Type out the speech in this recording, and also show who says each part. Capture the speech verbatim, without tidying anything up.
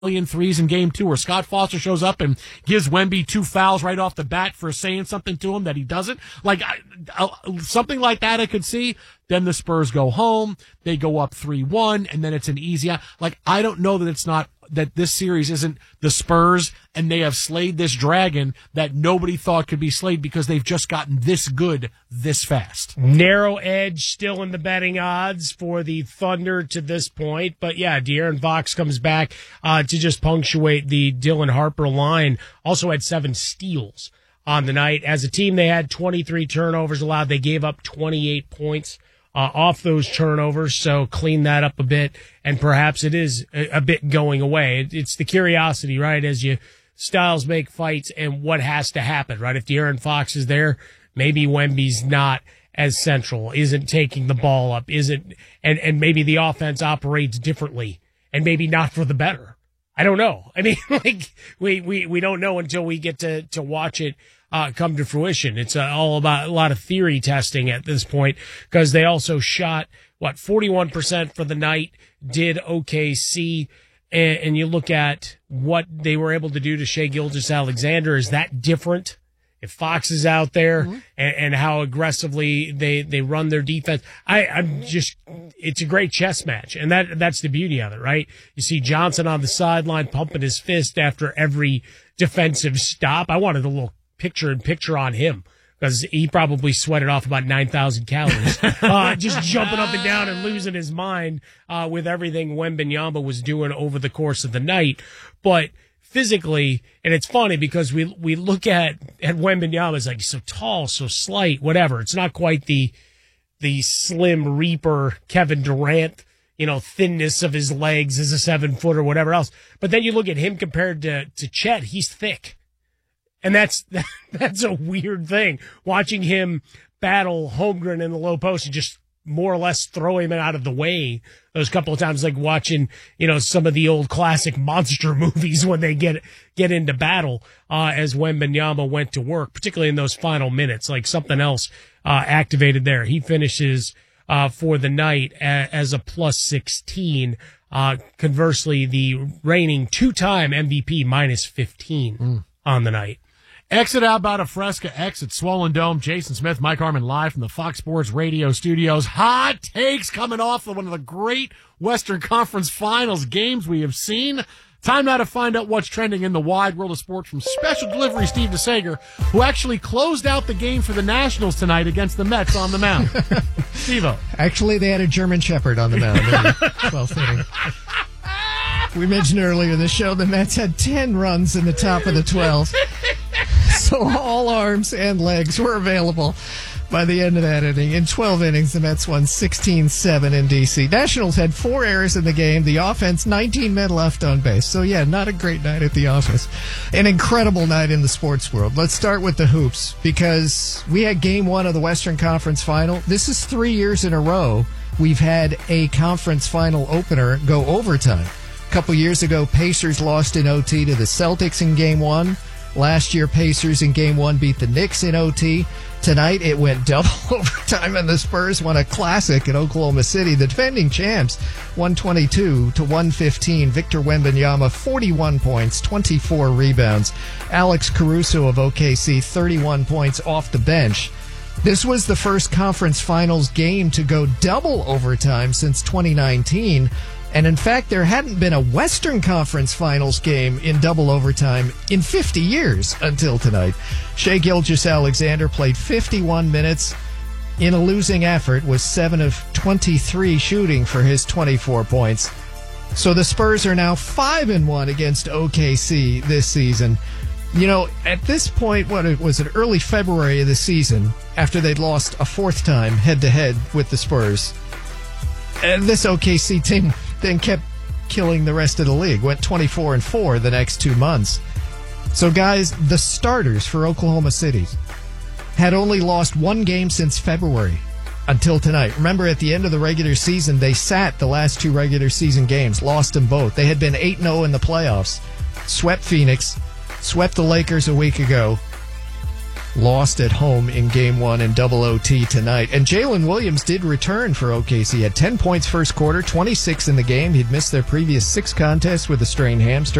Speaker 1: million threes in game two, where Scott Foster shows up and gives Wemby two fouls right off the bat for saying something to him that he doesn't. Like, I, I, something like that I could see. Then the Spurs go home, they go up three one, and then it's an easy, like, I don't know that it's not, that this series isn't the Spurs and they have slayed this dragon that nobody thought could be slayed because they've just gotten this good this fast.
Speaker 2: Narrow edge still in the betting odds for the Thunder to this point. But yeah, De'Aaron Fox comes back uh, to just punctuate the Dylan Harper line. Also had seven steals on the night. As a team, they had twenty-three turnovers allowed. They gave up twenty-eight points Uh, off those turnovers, so clean that up a bit, and perhaps it is a, a bit going away. It, it's the curiosity, right, as you styles make fights and what has to happen, right? If De'Aaron Fox is there, maybe Wemby's not as central, isn't taking the ball up, isn't, and, and maybe the offense operates differently, and maybe not for the better. I don't know. I mean, like, we, we, we don't know until we get to, to watch it Uh, come to fruition. It's uh, all about a lot of theory testing at this point, because they also shot, what, forty-one percent for the night, did O K C, and, and you look at what they were able to do to Shai Gilgeous-Alexander. Is that different? If Fox is out there, mm-hmm. and, and how aggressively they, they run their defense, I, I'm just, it's a great chess match. And that, that's the beauty of it, right? You see Johnson on the sideline pumping his fist after every defensive stop. I wanted a little picture in picture on him, because he probably sweated off about nine thousand calories, uh, just jumping up and down and losing his mind, uh, with everything Wembanyama was doing over the course of the night. But physically, and it's funny because we, we look at, at Wembanyama as like, he's so tall, so slight, whatever. It's not quite the, the slim Reaper Kevin Durant, you know, thinness of his legs as a seven foot or whatever else. But then you look at him compared to, to Chet, he's thick. And that's, that's a weird thing. Watching him battle Holmgren in the low post and just more or less throw him out of the way those couple of times, like watching, you know, some of the old classic monster movies when they get, get into battle, uh, as Wembanyama went to work, particularly in those final minutes, like something else, uh, activated there. He finishes, uh, for the night a, as a plus sixteen. Uh, conversely, the reigning two-time M V P minus fifteen mm. on the night.
Speaker 1: Exit out about a Fresca, exit Swollen Dome. Jason Smith, Mike Harmon live from the Fox Sports Radio studios. Hot takes coming off of one of the great Western Conference Finals games we have seen. Time now to find out what's trending in the wide world of sports from special delivery Steve DeSager, who actually closed out the game for the Nationals tonight against the Mets on the mound. Steve-O.
Speaker 3: Actually, they had a German Shepherd on the mound in the twelfth inning. We mentioned earlier in the show the Mets had ten runs in the top of the twelfth. So all arms and legs were available by the end of that inning. In twelve innings, the Mets won sixteen seven in D C. Nationals had four errors in the game. The offense, nineteen men left on base. So, yeah, not a great night at the office. An incredible night in the sports world. Let's start with the hoops, because we had game one of the Western Conference Final. This is three years in a row we've had a conference final opener go overtime. A couple years ago, Pacers lost in O T to the Celtics in game one. Last year, Pacers in game one beat the Knicks in O T. Tonight, it went double overtime, and the Spurs won a classic in Oklahoma City. The defending champs, one twenty-two to one fifteen. Victor Wembanyama, forty-one points, twenty-four rebounds. Alex Caruso of O K C, thirty-one points off the bench. This was the first conference finals game to go double overtime since twenty nineteen. And in fact, there hadn't been a Western Conference Finals game in double overtime in fifty years until tonight. Shai Gilgeous-Alexander played fifty-one minutes in a losing effort, was seven of twenty-three shooting for his twenty-four points. So the Spurs are now five and one against O K C this season. You know, at this point, what it was it early February of the season, after they'd lost a fourth time head-to-head with the Spurs, and this O K C team then kept killing the rest of the league, went twenty-four and four the next two months. So, guys, the starters for Oklahoma City had only lost one game since February until tonight. Remember, at the end of the regular season, they sat the last two regular season games, lost them both. They had been eight and oh in the playoffs, swept Phoenix, swept the Lakers a week ago. lost at home in game one in double O T tonight. And Jalen Williams did return for O K C. He had ten points first quarter, twenty-six in the game. He'd missed their previous six contests with a strained hamstring.